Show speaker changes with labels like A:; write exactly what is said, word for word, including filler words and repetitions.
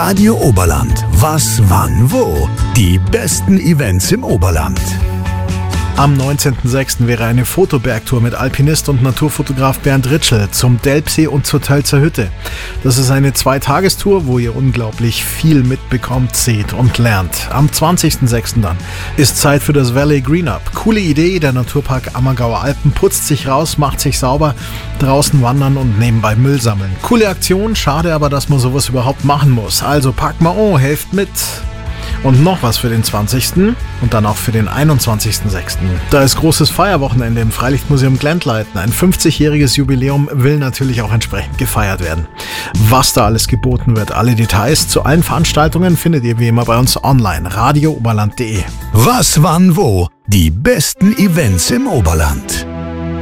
A: Radio Oberland. Was, wann, wo? Die besten Events im Oberland.
B: Am neunzehnten sechsten wäre eine Fotobergtour mit Alpinist und Naturfotograf Bernd Ritschl zum Delpsee und zur Tölzer Hütte. Das ist eine Zweitagestour, wo ihr unglaublich viel mitbekommt, seht und lernt. Am zwanzigsten sechsten dann ist Zeit für das Valley Green Up. Coole Idee, der Naturpark Ammergauer Alpen putzt sich raus, macht sich sauber, draußen wandern und nebenbei Müll sammeln. Coole Aktion, schade aber, dass man sowas überhaupt machen muss. Also packt mal an, helft mit. Und noch was für den zwanzigsten und dann auch für den einundzwanzigsten sechsten Da ist großes Feierwochenende im Freilichtmuseum Glentleiten. Ein fünfzigjähriges Jubiläum will natürlich auch entsprechend gefeiert werden. Was da alles geboten wird, alle Details zu allen Veranstaltungen findet ihr wie immer bei uns online, radio oberland punkt de.
A: Was, wann, wo? Die besten Events im Oberland.